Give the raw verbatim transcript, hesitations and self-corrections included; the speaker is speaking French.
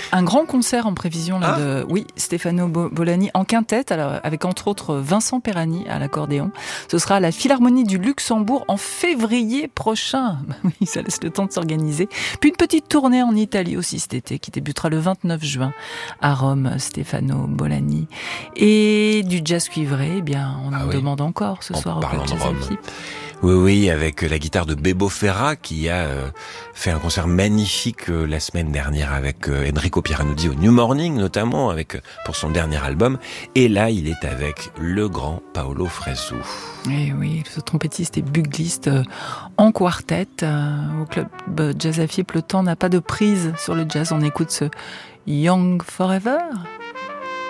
Un grand concert en prévision là, Ah. de oui, Stefano Bolani en quintette, alors, avec entre autres Vincent Perani à l'accordéon. Ce sera à la Philharmonie du Luxembourg en février prochain. Oui, ça laisse le temps de s'organiser. Puis une petite tournée en Italie aussi cet été qui débutera le vingt-neuf juin à Rome, Stefano Bolani. Et du jazz cuivré, eh bien, on Ah en oui. demande encore ce En soir au parlant Club de Jazz Rome. Afip. Oui, oui, avec la guitare de Bebo Ferra qui a euh, fait un concert magnifique euh, la semaine dernière avec euh, Enrico Pieranudi au New Morning notamment avec euh, pour son dernier album. Et là, il est avec le grand Paolo Fresu. Et oui, ce trompettiste et bugliste euh, en quartet euh, au Club Jazz Afip. Le temps n'a pas de prise sur le jazz. On écoute ce Young Forever.